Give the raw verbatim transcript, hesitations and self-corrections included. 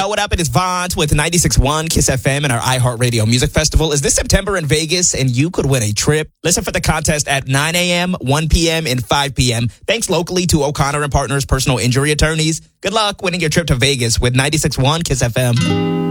Yo, what up? It is Vaughn with ninety-six point one Kiss F M and our iHeartRadio Music Festival is this September in Vegas, and you could win a trip. Listen for the contest at nine a.m., one p.m., and five p.m. Thanks locally to O'Connor and Partners Personal Injury Attorneys. Good luck winning your trip to Vegas with ninety-six point one Kiss F M.